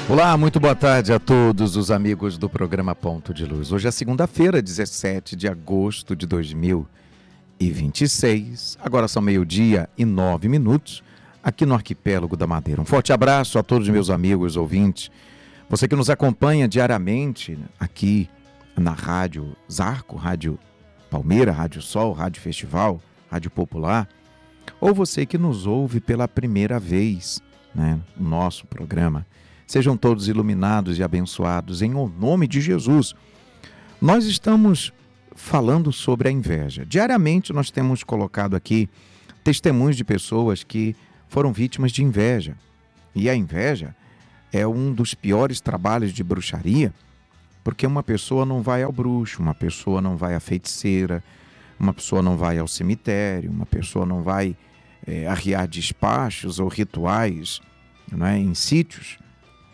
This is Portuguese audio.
Olá, muito boa tarde a todos os amigos do programa Ponto de Luz. Hoje é segunda-feira, 17 de agosto de 2026. Agora são 12:09 aqui no Arquipélago da Madeira. Um forte abraço a todos os meus amigos ouvintes. Você que nos acompanha diariamente aqui na Rádio Zarco, Rádio Palmeira, Rádio Sol, Rádio Festival, Rádio Popular, ou você que nos ouve pela primeira vez, no nosso programa. Sejam todos iluminados e abençoados em nome de Jesus. Nós estamos falando sobre a inveja. Diariamente nós temos colocado aqui testemunhos de pessoas que foram vítimas de inveja. E a inveja é um dos piores trabalhos de bruxaria, porque uma pessoa não vai ao bruxo, uma pessoa não vai à feiticeira, uma pessoa não vai ao cemitério, uma pessoa não vai arriar despachos ou rituais, em sítios,